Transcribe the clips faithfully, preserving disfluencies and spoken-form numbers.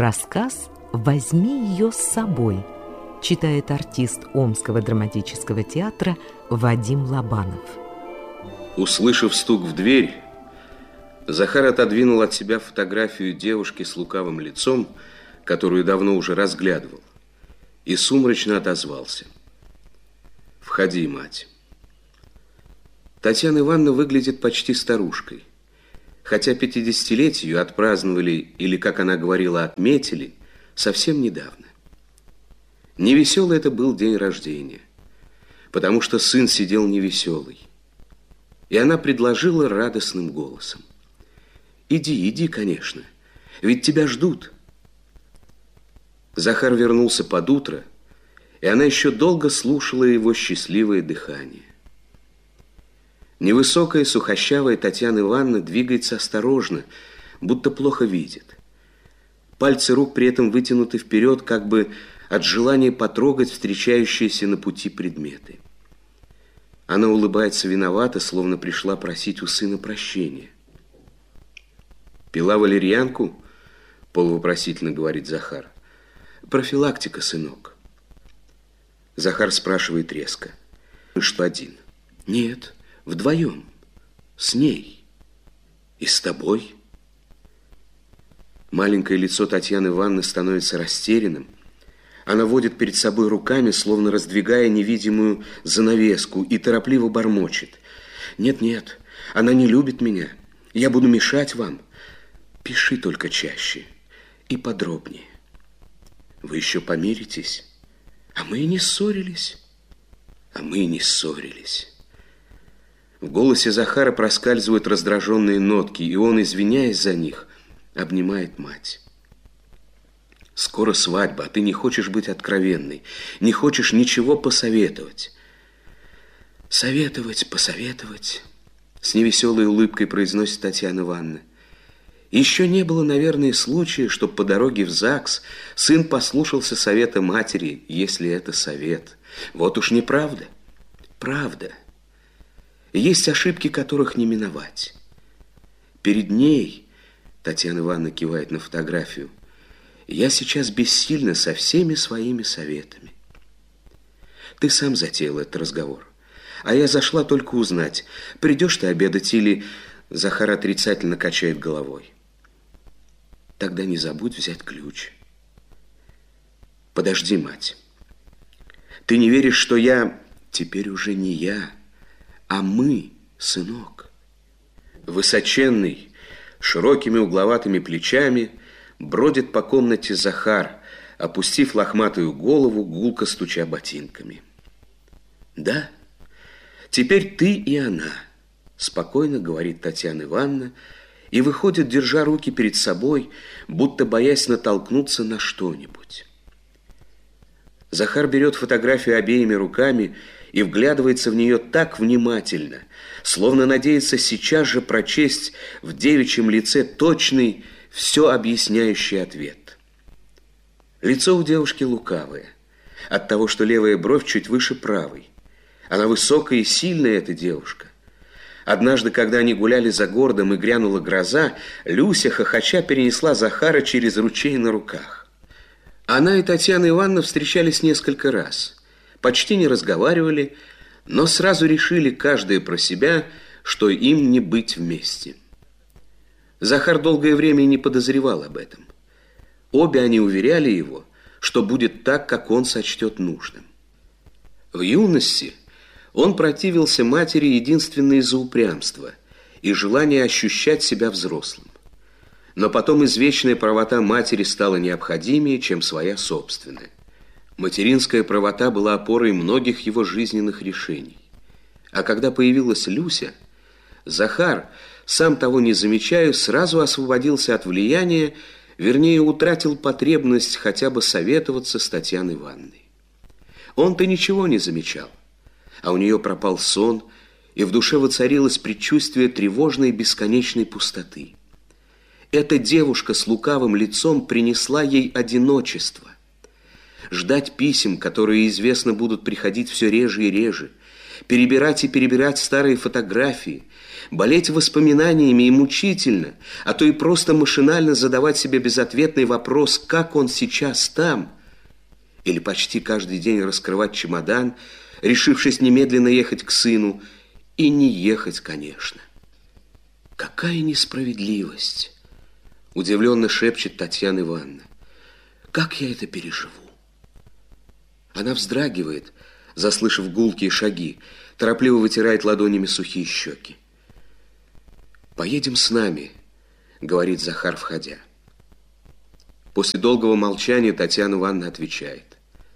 Рассказ «Возьми ее с собой» читает артист Омского драматического театра Вадим Лобанов. Услышав стук в дверь, Захар отодвинул от себя фотографию девушки с лукавым лицом, которую давно уже разглядывал, и сумрачно отозвался: «Входи, мать». Татьяна Ивановна выглядит почти старушкой, хотя пятидесятилетию отпраздновали, или, как она говорила, отметили, совсем недавно. Невеселый это был день рождения, потому что сын сидел невеселый. И она предложила радостным голосом: «Иди, иди, конечно, ведь тебя ждут». Захар вернулся под утро, и она еще долго слушала его счастливое дыхание. Невысокая, сухощавая Татьяна Ивановна двигается осторожно, будто плохо видит. Пальцы рук при этом вытянуты вперед, как бы от желания потрогать встречающиеся на пути предметы. Она улыбается виновато, словно пришла просить у сына прощения. «Пила валерьянку?» – полувопросительно говорит Захар. «Профилактика, сынок». Захар спрашивает резко: «Ты что, один?» «Нет, вдвоем, с ней и с тобой». Маленькое лицо Татьяны Ивановны становится растерянным. Она водит перед собой руками, словно раздвигая невидимую занавеску, и торопливо бормочет: «Нет-нет, она не любит меня. Я буду мешать вам. Пиши только чаще и подробнее. Вы еще помиритесь, а мы и не ссорились, а мы и не ссорились». В голосе Захара проскальзывают раздраженные нотки, и он, извиняясь за них, обнимает мать. «Скоро свадьба, а ты не хочешь быть откровенной, не хочешь ничего посоветовать». «Советовать, посоветовать», — с невеселой улыбкой произносит Татьяна Ивановна. «Еще не было, наверное, случая, чтобы по дороге в ЗАГС сын послушался совета матери, если это совет. Вот уж неправда, правда. Есть ошибки, которых не миновать. Перед ней, — Татьяна Ивановна кивает на фотографию, — я сейчас бессильна со всеми своими советами. Ты сам затеял этот разговор, а я зашла только узнать, придешь ты обедать или...» Захар отрицательно качает головой. «Тогда не забудь взять ключ». «Подожди, мать. Ты не веришь, что я...» «Теперь уже не я, а мы, сынок». Высоченный, широкими угловатыми плечами бродит по комнате Захар, опустив лохматую голову, гулко стуча ботинками. «Да, теперь ты и она», — спокойно говорит Татьяна Ивановна, и выходит, держа руки перед собой, будто боясь натолкнуться на что-нибудь. Захар берет фотографию обеими руками и вглядывается в нее так внимательно, словно надеется сейчас же прочесть в девичьем лице точный, все объясняющий ответ. Лицо у девушки лукавое, от того, что левая бровь чуть выше правой. Она высокая и сильная, эта девушка. Однажды, когда они гуляли за городом и грянула гроза, Люся, хохоча, перенесла Захара через ручей на руках. Она и Татьяна Ивановна встречались несколько раз, почти не разговаривали, но сразу решили каждая про себя, что им не быть вместе. Захар долгое время не подозревал об этом. Обе они уверяли его, что будет так, как он сочтет нужным. В юности он противился матери единственно из-за упрямства и желания ощущать себя взрослым. Но потом извечная правота матери стала необходимее, чем своя собственная. Материнская правота была опорой многих его жизненных решений. А когда появилась Люся, Захар, сам того не замечая, сразу освободился от влияния, вернее, утратил потребность хотя бы советоваться с Татьяной Ивановной. Он-то ничего не замечал, а у нее пропал сон, и в душе воцарилось предчувствие тревожной бесконечной пустоты. Эта девушка с лукавым лицом принесла ей одиночество. Ждать писем, которые, известно, будут приходить все реже и реже, перебирать и перебирать старые фотографии, болеть воспоминаниями и мучительно, а то и просто машинально задавать себе безответный вопрос, как он сейчас там, или почти каждый день раскрывать чемодан, решившись немедленно ехать к сыну, и не ехать, конечно. Какая несправедливость! Удивленно шепчет Татьяна Ивановна. Как я это переживу? Она вздрагивает, заслышав гулкие шаги, торопливо вытирает ладонями сухие щеки. «Поедем с нами», — говорит Захар, входя. После долгого молчания Татьяна Ивановна отвечает.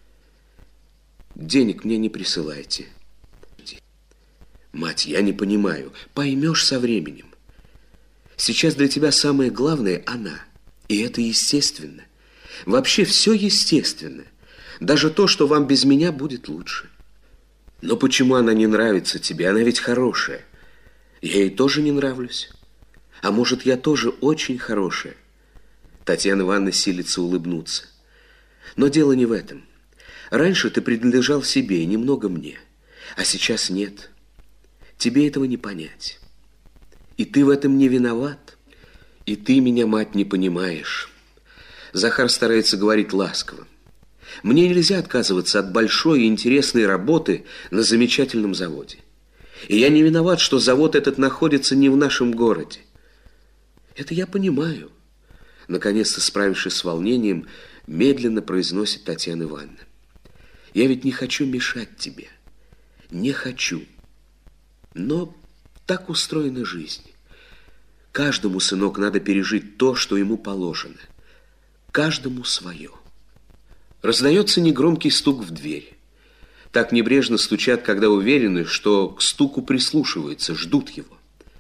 «Денег мне не присылайте». «Мать, я не понимаю. Поймешь со временем. Сейчас для тебя самое главное — она. И это естественно. Вообще все естественно. Даже то, что вам без меня будет лучше. Но почему она не нравится тебе? Она ведь хорошая. Я ей тоже не нравлюсь. А может, я тоже очень хорошая?» Татьяна Ивановна силится улыбнуться. «Но дело не в этом. Раньше ты принадлежал себе и немного мне. А сейчас нет. Тебе этого не понять. И ты в этом не виноват. И ты меня, мать, не понимаешь». Захар старается говорить ласково. «Мне нельзя отказываться от большой и интересной работы на замечательном заводе. И я не виноват, что завод этот находится не в нашем городе. Это я понимаю». Наконец-то, справившись с волнением, медленно произносит Татьяна Ивановна. «Я ведь не хочу мешать тебе. Не хочу. Но так устроена жизнь. Каждому, сынок, надо пережить то, что ему положено. Каждому свое». Раздается негромкий стук в дверь. Так небрежно стучат, когда уверены, что к стуку прислушиваются, ждут его.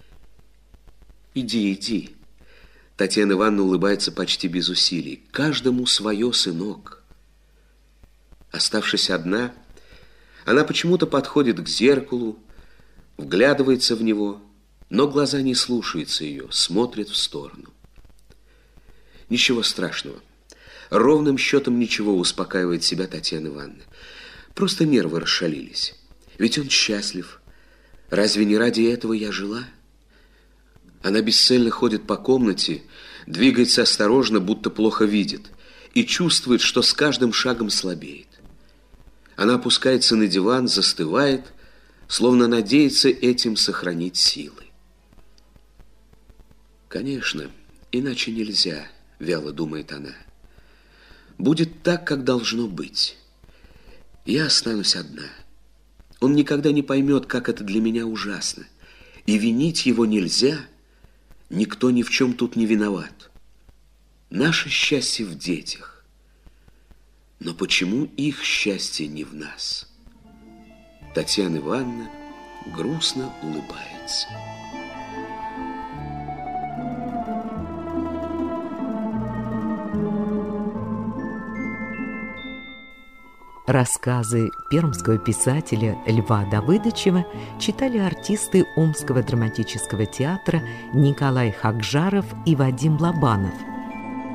«Иди, иди». Татьяна Ивановна улыбается почти без усилий. «Каждому свое, сынок». Оставшись одна, она почему-то подходит к зеркалу, вглядывается в него, но глаза не слушаются ее, смотрят в сторону. Ничего страшного. Ровным счетом ничего, успокаивает себя Татьяна Ивановна. Просто нервы расшалились. Ведь он счастлив. Разве не ради этого я жила? Она бесцельно ходит по комнате, двигается осторожно, будто плохо видит, и чувствует, что с каждым шагом слабеет. Она опускается на диван, застывает, словно надеется этим сохранить силы. «Конечно, иначе нельзя», — вяло думает она. «Будет так, как должно быть. Я останусь одна. Он никогда не поймет, как это для меня ужасно. И винить его нельзя. Никто ни в чем тут не виноват. Наше счастье в детях. Но почему их счастье не в нас?» Татьяна Ивановна грустно улыбается. Рассказы пермского писателя Льва Давыдычева читали артисты Омского драматического театра Николай Хакжаров и Вадим Лобанов.